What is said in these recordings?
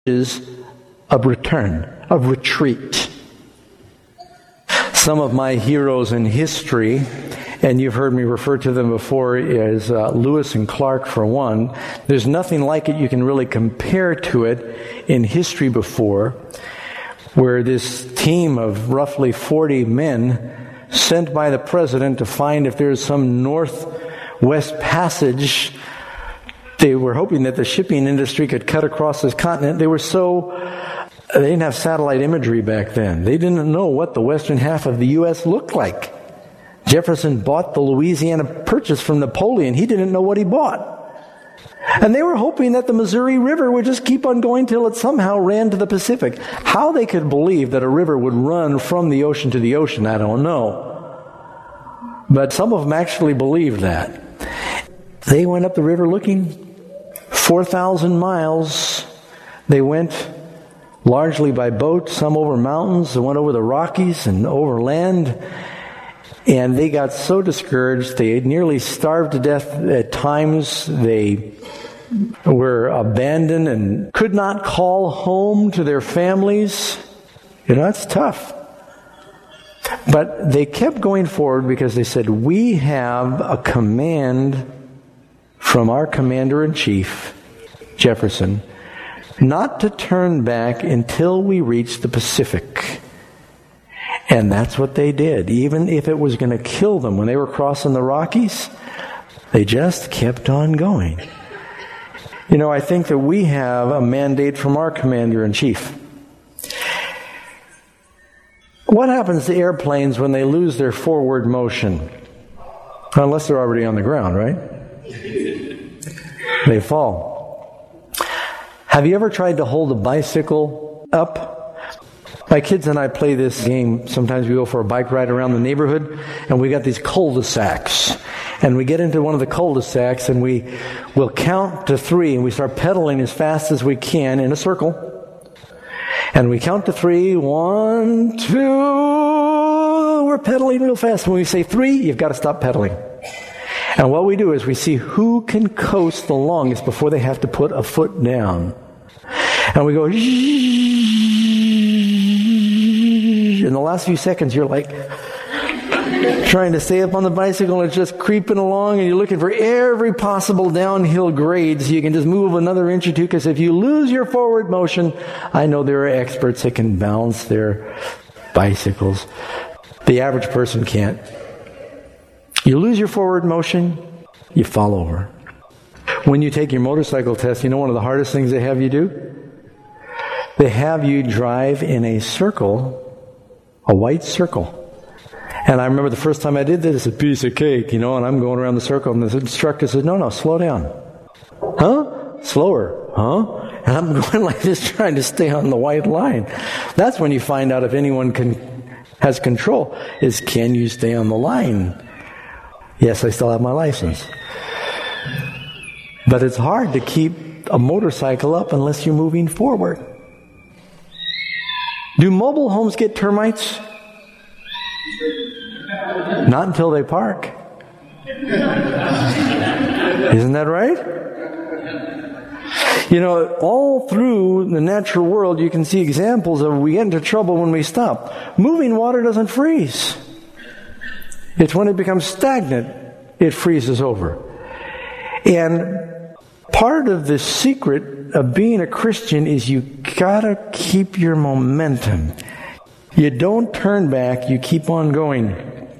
is of return, of retreat. Some of my heroes in history, and you've heard me refer to them before as Lewis and Clark for one. There's nothing like it you can really compare to it in history before, where this team of roughly 40 men sent by the president to find if there's some northwest passage. They were hoping that the shipping industry could cut across this continent. They didn't have satellite imagery back then. They didn't know what the western half of the U.S. looked like. Jefferson bought the Louisiana Purchase from Napoleon. He didn't know what he bought. And they were hoping that the Missouri River would just keep on going till it somehow ran to the Pacific. How they could believe that a river would run from the ocean to the ocean, I don't know. But some of them actually believed that. They went up the river looking 4,000 miles. They went largely by boat, some over mountains. They went over the Rockies and over land. And they got so discouraged, they nearly starved to death at times. They were abandoned and could not call home to their families. It's tough. But they kept going forward because they said, we have a command from our commander-in-chief, Jefferson, not to turn back until we reach the Pacific. And that's what they did. Even if it was going to kill them when they were crossing the Rockies, they just kept on going. I think that we have a mandate from our commander-in-chief. What happens to airplanes when they lose their forward motion? Unless they're already on the ground, right? They fall. Have you ever tried to hold a bicycle up? My kids and I play this game. Sometimes we go for a bike ride around the neighborhood, and we got these cul-de-sacs. And we get into one of the cul-de-sacs, and we'll count to 3, and we start pedaling as fast as we can in a circle. And we count to 3, 1, 2, we're pedaling real fast. When we say 3, you've got to stop pedaling. And what we do is we see who can coast the longest before they have to put a foot down. And we go, in the last few seconds, you're like trying to stay up on the bicycle, and it's just creeping along, and you're looking for every possible downhill grade so you can just move another inch or two, because if you lose your forward motion, I know there are experts that can balance their bicycles. The average person can't. You lose your forward motion, you fall over. When you take your motorcycle test, one of the hardest things they have you do? They have you drive in a circle, a white circle. And I remember the first time I did this, it's a piece of cake, and I'm going around the circle, and the instructor said, no, slow down. Huh? Slower. Huh? And I'm going like this, trying to stay on the white line. That's when you find out if anyone has control, is can you stay on the line? Yes, I still have my license. But it's hard to keep a motorcycle up unless you're moving forward. Do mobile homes get termites? Not until they park. Isn't that right? All through the natural world, you can see examples of we get into trouble when we stop. Moving water doesn't freeze. It's when it becomes stagnant, it freezes over. And part of the secret of being a Christian is you gotta keep your momentum. You don't turn back, you keep on going.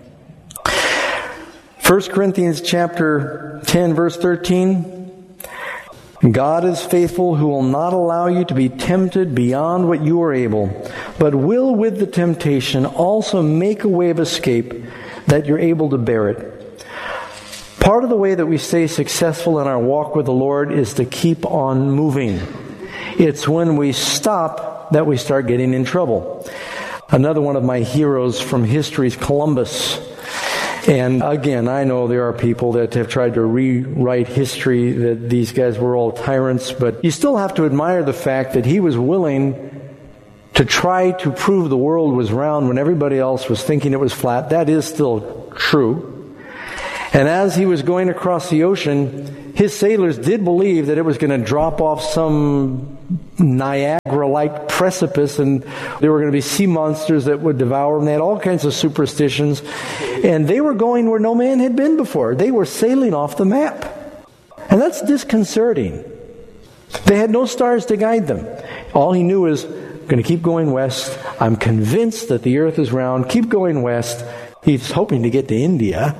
1 Corinthians chapter 10, verse 13. God is faithful, who will not allow you to be tempted beyond what you are able, but will with the temptation also make a way of escape that you're able to bear it. Part of the way that we stay successful in our walk with the Lord is to keep on moving. It's when we stop that we start getting in trouble. Another one of my heroes from history is Columbus. And again, I know there are people that have tried to rewrite history, that these guys were all tyrants, but you still have to admire the fact that he was willing to try to prove the world was round when everybody else was thinking it was flat. That is still true. And as he was going across the ocean, his sailors did believe that it was going to drop off some Niagara-like precipice and there were going to be sea monsters that would devour them. They had all kinds of superstitions. And they were going where no man had been before. They were sailing off the map. And that's disconcerting. They had no stars to guide them. All he knew is, going to keep going west. I'm convinced that the earth is round. Keep going west. He's hoping to get to India.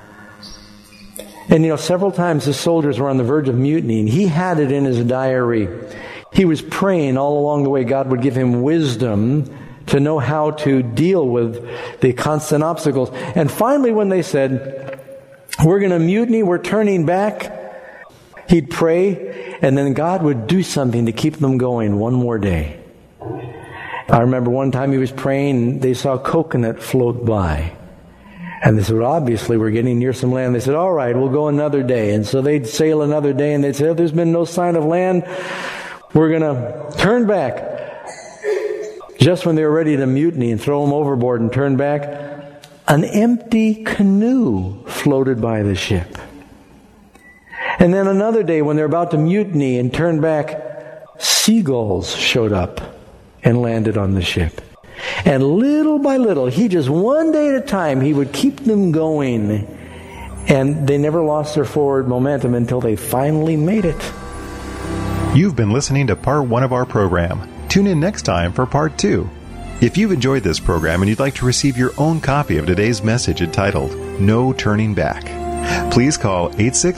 And several times the soldiers were on the verge of mutiny, and he had it in his diary. He was praying all along the way God would give him wisdom to know how to deal with the constant obstacles. And finally, when they said, we're going to mutiny, we're turning back, he'd pray, and then God would do something to keep them going one more day. I remember one time he was praying, and they saw a coconut float by. And they said, well, obviously we're getting near some land. They said, all right, we'll go another day. And so they'd sail another day, and they'd say, oh, there's been no sign of land. We're going to turn back. Just when they were ready to mutiny and throw them overboard and turn back, an empty canoe floated by the ship. And then another day when they're about to mutiny and turn back, seagulls showed up and landed on the ship. And little by little, he just one day at a time, he would keep them going. And they never lost their forward momentum until they finally made it. You've been listening to part 1 of our program. Tune in next time for part 2. If you've enjoyed this program and you'd like to receive your own copy of today's message entitled, No Turning Back, please call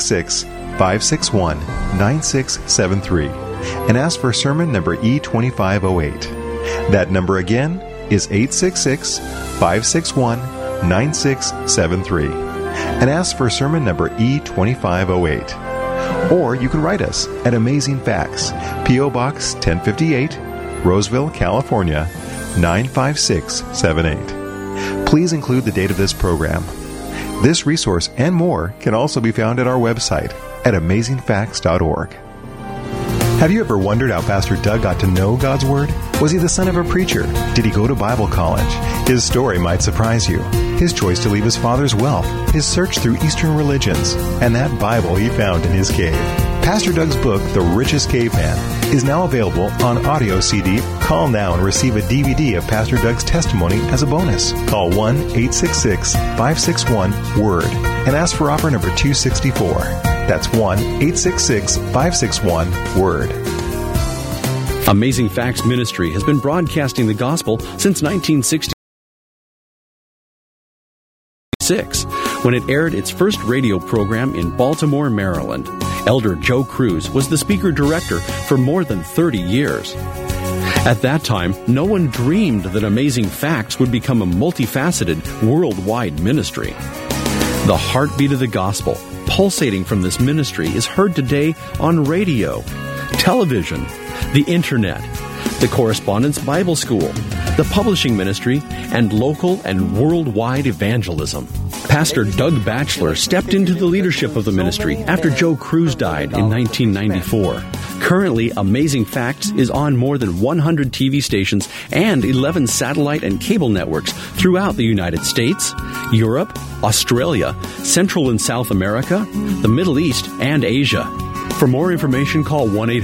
866-561-9673 and ask for sermon number E2508. That number again is 866-561-9673 and ask for sermon number E2508. Or you can write us at Amazing Facts, P.O. Box 1058, Roseville, California, 95678. Please include the date of this program. This resource and more can also be found at our website at amazingfacts.org. Have you ever wondered how Pastor Doug got to know God's Word? Was he the son of a preacher? Did he go to Bible college? His story might surprise you. His choice to leave his father's wealth, his search through Eastern religions, and that Bible he found in his cave. Pastor Doug's book, The Richest Caveman, is now available on audio CD. Call now and receive a DVD of Pastor Doug's testimony as a bonus. Call 1-866-561-WORD and ask for offer number 264. That's 1-866-561-WORD. Amazing Facts Ministry has been broadcasting the gospel since 1966, when it aired its first radio program in Baltimore, Maryland. Elder Joe Cruz was the speaker-director for more than 30 years. At that time, no one dreamed that Amazing Facts would become a multifaceted, worldwide ministry. The heartbeat of the gospel, pulsating from this ministry, is heard today on radio, television, the Internet, the Correspondence Bible School, the publishing ministry, and local and worldwide evangelism. Pastor Doug Batchelor stepped into the leadership of the ministry after Joe Cruz died in 1994. Currently, Amazing Facts is on more than 100 TV stations and 11 satellite and cable networks throughout the United States, Europe, Australia, Central and South America, the Middle East, and Asia. For more information, call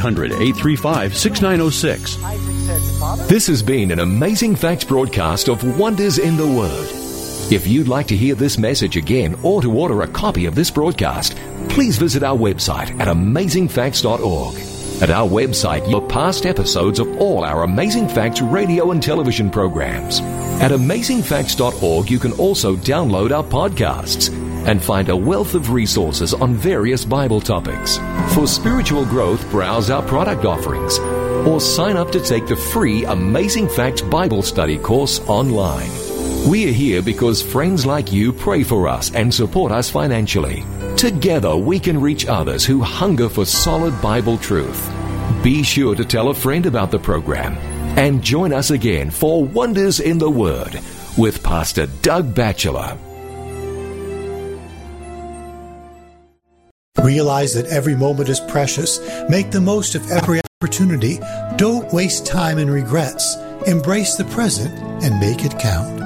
1-800-835-6906. This has been an Amazing Facts broadcast of Wonders in the Word. If you'd like to hear this message again or to order a copy of this broadcast, please visit our website at amazingfacts.org. At our website, you'll past episodes of all our Amazing Facts radio and television programs. At amazingfacts.org, you can also download our podcasts and find a wealth of resources on various Bible topics. For spiritual growth, browse our product offerings or sign up to take the free Amazing Facts Bible Study course online. We are here because friends like you pray for us and support us financially. Together, we can reach others who hunger for solid Bible truth. Be sure to tell a friend about the program and join us again for Wonders in the Word with Pastor Doug Batchelor. Realize that every moment is precious. Make the most of every opportunity. Don't waste time in regrets. Embrace the present and make it count.